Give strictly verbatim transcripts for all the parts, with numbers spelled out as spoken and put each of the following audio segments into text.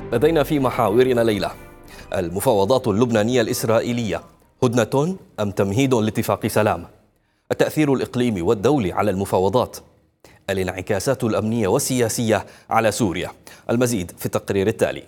لدينا في محاورنا ليلة المفاوضات اللبنانية الإسرائيلية هدنة أم تمهيد لاتفاق سلام؟ التأثير الإقليمي والدولي على المفاوضات، الانعكاسات الأمنية والسياسية على سوريا. المزيد في التقرير التالي.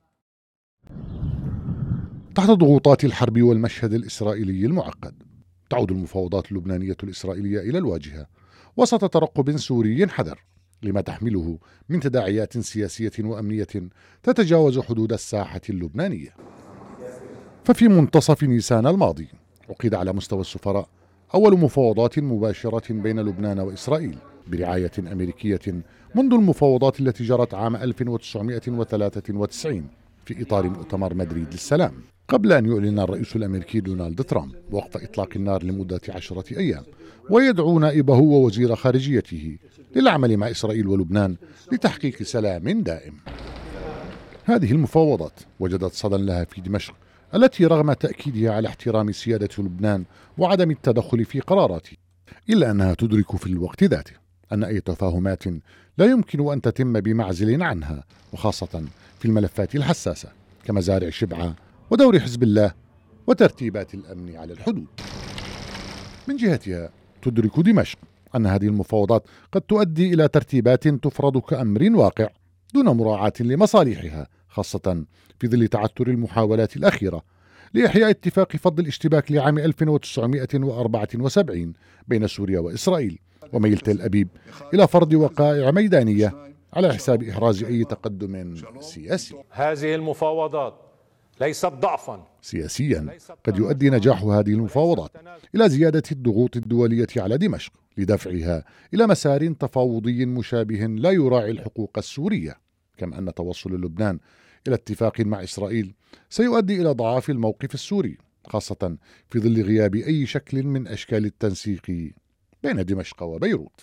تحت ضغوطات الحرب والمشهد الإسرائيلي المعقد، تعود المفاوضات اللبنانية الإسرائيلية إلى الواجهة وسط ترقب سوري حذر لما تحمله من تداعيات سياسية وأمنية تتجاوز حدود الساحة اللبنانية. ففي منتصف نيسان الماضي عقد على مستوى السفراء أول مفاوضات مباشرة بين لبنان وإسرائيل برعاية أمريكية منذ المفاوضات التي جرت عام ألف وتسعمائة وثلاثة وتسعين في إطار مؤتمر مدريد للسلام، قبل أن يعلن الرئيس الأمريكي دونالد ترامب وقف إطلاق النار لمدة عشرة أيام، ويدعو نائبه ووزير خارجيته للعمل مع إسرائيل ولبنان لتحقيق سلام دائم. هذه المفاوضات وجدت صدى لها في دمشق، التي رغم تأكيدها على احترام سيادة لبنان وعدم التدخل في قراراته، إلا أنها تدرك في الوقت ذاته أن أي تفاهمات لا يمكن أن تتم بمعزل عنها، وخاصة في الملفات الحساسة كمزارع شبعة ودور حزب الله وترتيبات الأمن على الحدود. من جهتها تدرك دمشق أن هذه المفاوضات قد تؤدي إلى ترتيبات تفرض كأمر واقع دون مراعاة لمصالحها، خاصة في ظل تعثر المحاولات الأخيرة لإحياء اتفاق فض الاشتباك لعام ألف وتسعمائة وأربعة وسبعين بين سوريا وإسرائيل، وميل تل أبيب إلى فرض وقائع ميدانية على حساب إحراز أي تقدم سياسي. هذه المفاوضات ليست ضعفا سياسيا. قد يؤدي نجاح هذه المفاوضات إلى زيادة الضغوط الدولية على دمشق لدفعها إلى مسار تفاوضي مشابه لا يراعي الحقوق السورية، كما أن توصل لبنان إلى اتفاق مع إسرائيل سيؤدي إلى ضعاف الموقف السوري، خاصة في ظل غياب أي شكل من أشكال التنسيق بين دمشق وبيروت.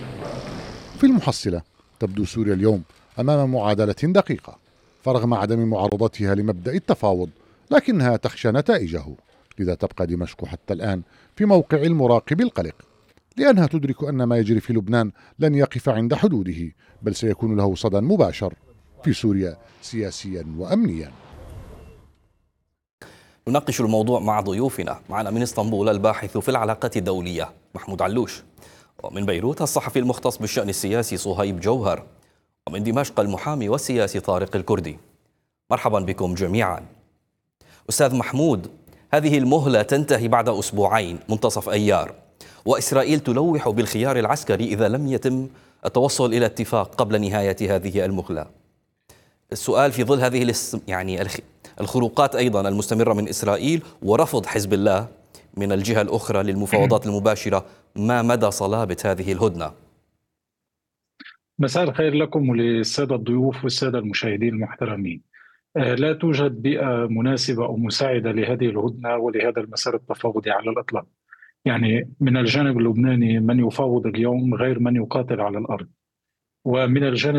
في المحصلة تبدو سوريا اليوم أمام معادلة دقيقة، فرغم عدم معارضتها لمبدأ التفاوض لكنها تخشى نتائجه، لذا تبقى دمشق حتى الآن في موقع المراقب القلق، لأنها تدرك أن ما يجري في لبنان لن يقف عند حدوده، بل سيكون له صدى مباشر في سوريا سياسيا وأمنيا. نناقش الموضوع مع ضيوفنا. معنا من اسطنبول الباحث في العلاقات الدولية محمود علوش، ومن بيروت الصحفي المختص بالشأن السياسي صهيب جوهر، ومن دمشق المحامي والسياسي طارق الكردي. مرحبا بكم جميعا. أستاذ محمود، هذه المهلة تنتهي بعد أسبوعين منتصف أيار، وإسرائيل تلوح بالخيار العسكري إذا لم يتم التوصل إلى اتفاق قبل نهاية هذه المهلة. السؤال في ظل هذه يعني الخروقات أيضا المستمرة من إسرائيل ورفض حزب الله من الجهة الأخرى للمفاوضات المباشرة، ما مدى صلابة هذه الهدنة؟ مساء الخير لكم وللسادة الضيوف والسادة المشاهدين المحترمين. لا توجد بيئة مناسبة أو مساعدة لهذه الهدنة ولهذا المسار التفاوضي على الإطلاق. يعني من الجانب اللبناني من يفاوض اليوم غير من يقاتل على الأرض، ومن الجانب